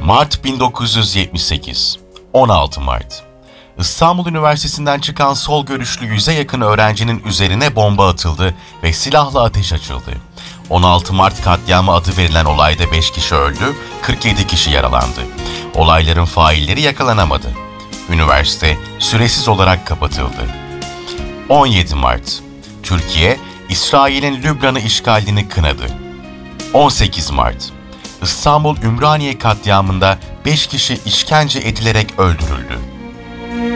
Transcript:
Mart 1978, 16 Mart. İstanbul Üniversitesi'nden çıkan sol görüşlü 100'e yakın öğrencinin üzerine bomba atıldı ve silahla ateş açıldı. 16 Mart katliamı adı verilen olayda 5 kişi öldü, 47 kişi yaralandı. Olayların failleri yakalanamadı. Üniversite süresiz olarak kapatıldı. 17 Mart. Türkiye, İsrail'in Lübnan'ı işgalini kınadı. 18 Mart. İstanbul Ümraniye katliamında 5 kişi işkence edilerek öldürüldü.